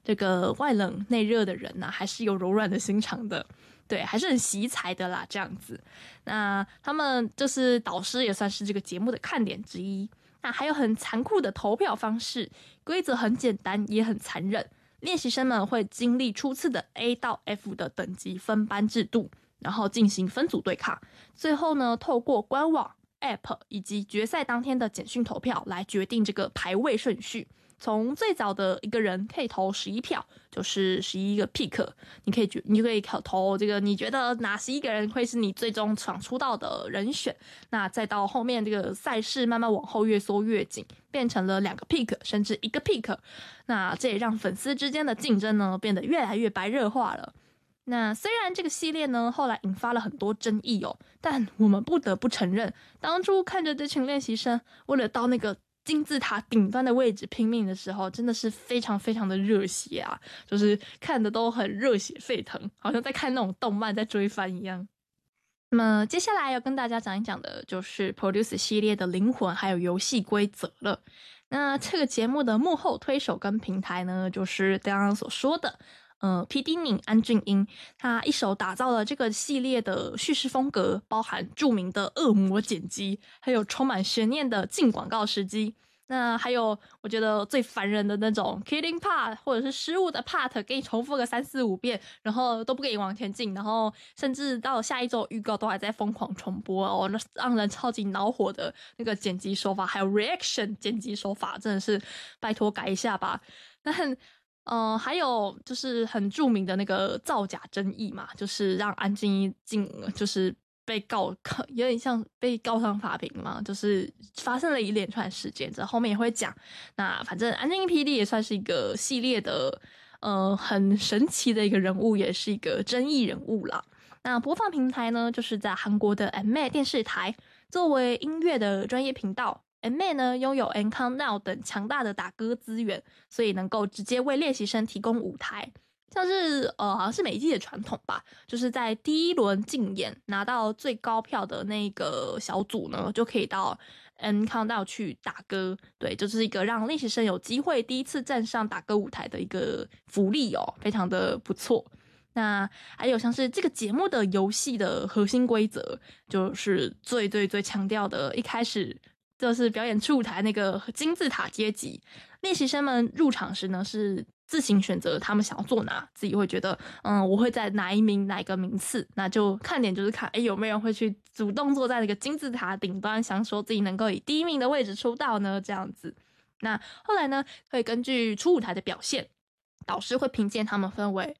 这个外冷内热的人还是有柔软的心肠的。对，还是很惜才的啦，这样子。那他们就是导师，也算是这个节目的看点之一。那还有很残酷的投票方式，规则很简单，也很残忍。练习生们会经历初次的 A 到 F 的等级分班制度，然后进行分组对抗。最后呢，透过官网、App 以及决赛当天的简讯投票来决定这个排位顺序。从最早的一个人可以投11票，就是11个 pick， 你就可以投这个你觉得哪11个人会是你最终想出道的人选。那再到后面这个赛事慢慢往后越缩越紧，变成了2个 pick 甚至1个 pick。那这也让粉丝之间的竞争呢变得越来越白热化了。那虽然这个系列呢后来引发了很多争议但我们不得不承认，当初看着这群练习生为了到那个金字塔顶端的位置拼命的时候，真的是非常非常的热血啊，就是看的都很热血沸腾，好像在看那种动漫在追番一样。那么接下来要跟大家讲一讲的就是 Produce 系列的灵魂还有游戏规则了。那这个节目的幕后推手跟平台呢，就是刚刚所说的PD 宁安俊英，他一手打造了这个系列的叙事风格，包含著名的恶魔剪辑，还有充满悬念的进广告时机。那还有我觉得最烦人的那种 killing part 或者是失误的 part， 给你重复个3、4、5遍，然后都不给你往前进，然后甚至到下一周预告都还在疯狂重播那让人超级恼火的那个剪辑手法，还有 reaction 剪辑手法，真的是拜托改一下吧。但还有就是很著名的那个造假争议嘛，就是让安静一就是被告，有点像被告上法庭嘛，就是发生了一连串事件，这后面也会讲。那反正安静一 PD 也算是一个系列的很神奇的一个人物，也是一个争议人物啦。那播放平台呢，就是在韩国的 MA 电视台，作为音乐的专业频道。MA 呢拥有 N-Countdown 等强大的打歌资源，所以能够直接为练习生提供舞台。像是好像是每一季的传统吧，就是在第一轮竞演拿到最高票的那个小组呢，就可以到 N-Countdown 去打歌。对，就是一个让练习生有机会第一次站上打歌舞台的一个福利非常的不错。那还有像是这个节目的游戏的核心规则，就是最强调的，一开始就是表演出舞台那个金字塔阶级，练习生们入场时呢是自行选择他们想要坐哪，自己会觉得我会在哪一个名次，那就看点就是看有没有人会去主动坐在那个金字塔顶端，想说自己能够以第一名的位置出道呢，这样子。那后来呢会根据出舞台的表现，导师会评鉴他们分为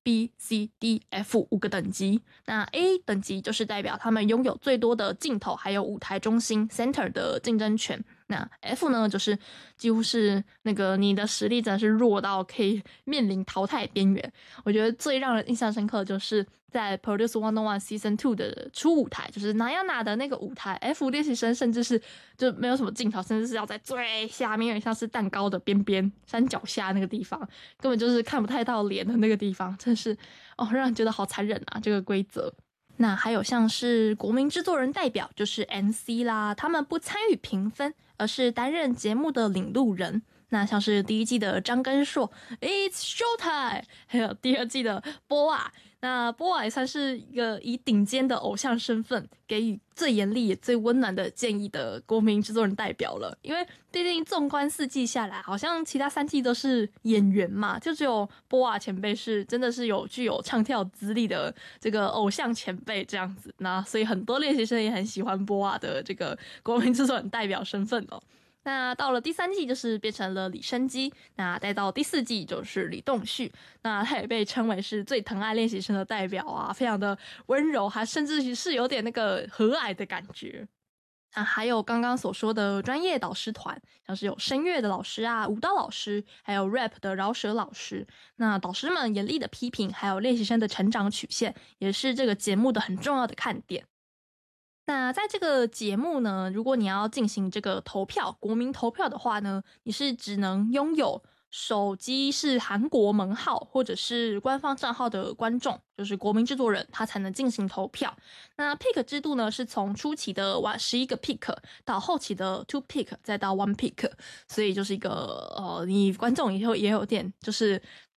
A、B、C、D、F 5个等级。那 A 等级就是代表他们拥有最多的镜头还有舞台中心 center 的竞争权。那 F 呢，就是几乎是那个你的实力真的是弱到可以面临淘汰边缘。我觉得最让人印象深刻的就是在 Produce 101 Season 2的初舞台，就是Nayana的那个舞台 F 练习生甚至是就没有什么镜头，甚至是要在最下面，有点像是蛋糕的边边山脚下那个地方，根本就是看不太到脸的那个地方，真是让人觉得好残忍啊，这个规则。那还有像是国民制作人代表，就是 NC 啦，他们不参与评分，而是担任节目的领路人。那像是第一季的张根硕 It's Showtime， 还有第二季的波瓦，那波瓦也算是一个以顶尖的偶像身份给予最严厉也最温暖的建议的国民制作人代表了。因为毕竟纵观4季下来，好像其他3季都是演员嘛，就只有波瓦前辈是真的是具有唱跳资历的这个偶像前辈这样子。那所以很多练习生也很喜欢波瓦的这个国民制作人代表身份那到了第3季就是变成了李生基，那再到第4季就是李栋旭，那他也被称为是最疼爱练习生的代表啊，非常的温柔，还甚至是有点那个和蔼的感觉。还有刚刚所说的专业导师团，像是有声乐的老师啊、舞蹈老师，还有 rap 的饶舌老师。那导师们严厉的批评，还有练习生的成长曲线，也是这个节目的很重要的看点。那在这个节目呢，如果你要进行这个投票，国民投票的话呢，你是只能拥有手机是韩国门号或者是官方账号的观众，就是国民制作人，他才能进行投票。那 pick 制度呢，是从初期的11个 pick 到后期的2 pick 再到1 pick， 所以就是一个你观众以后也有点就是